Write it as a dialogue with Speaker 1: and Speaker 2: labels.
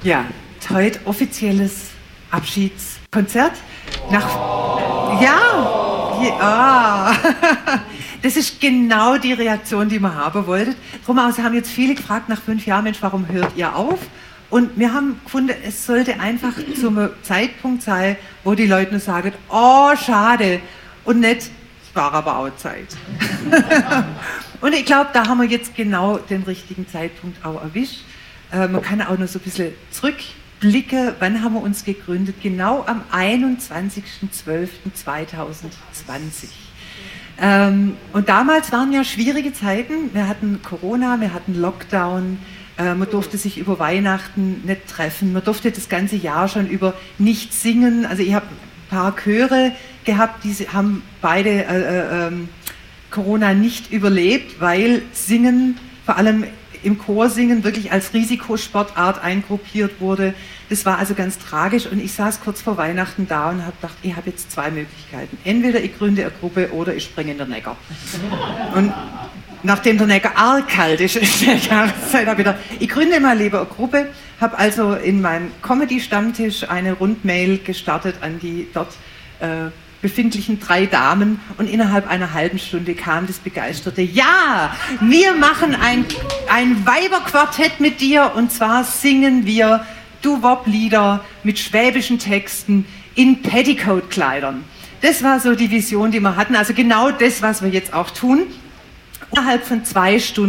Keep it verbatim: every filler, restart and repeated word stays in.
Speaker 1: Ja, heute offizielles Abschiedskonzert. Nach, ja, ja, das ist genau die Reaktion, die wir haben wollten. Drum aus haben jetzt viele gefragt nach fünf Jahren, Mensch, warum hört ihr auf? Und wir haben gefunden, es sollte einfach zum Zeitpunkt sein, wo die Leute nur sagen, oh, schade, und nicht, es war aber auch Zeit. Und ich glaube, da haben wir jetzt genau den richtigen Zeitpunkt auch erwischt. Äh, man kann auch noch so ein bisschen zurückblicken, wann haben wir uns gegründet? Genau am einundzwanzigsten zwölften zweitausendzwanzig. Ähm, und damals waren ja schwierige Zeiten. Wir hatten Corona, wir hatten Lockdown, äh, man durfte sich über Weihnachten nicht treffen, man durfte das ganze Jahr schon über nicht singen. Also ich habe ein paar Chöre gehabt, die haben beide äh, äh, Corona nicht überlebt, weil Singen, vor allem im Chorsingen, wirklich als Risikosportart eingruppiert wurde. Das war also ganz tragisch und ich saß kurz vor Weihnachten da und habe gedacht, ich habe jetzt zwei Möglichkeiten. Entweder ich gründe eine Gruppe oder ich springe in den Neckar. Und nachdem der Neckar arg kalt ist, ist der Jahreszeit habe ich gedacht, ich gründe mal lieber eine Gruppe, habe also in meinem Comedy-Stammtisch eine Rundmail gestartet an die dort äh, befindlichen drei Damen und innerhalb einer halben Stunde kam das begeisterte Ja, wir machen ein, ein Weiberquartett mit dir und zwar singen wir Doo-Wop-Lieder mit schwäbischen Texten in Petticoat-Kleidern. Das war so die Vision, die wir hatten, also genau das, was wir jetzt auch tun. Innerhalb von zwei Stunden